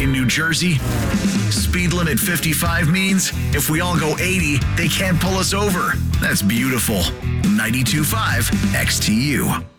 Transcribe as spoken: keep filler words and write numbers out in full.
in New Jersey? Speed limit fifty-five means if we all go eighty, they can't pull us over. That's beautiful. ninety-two point five X T U.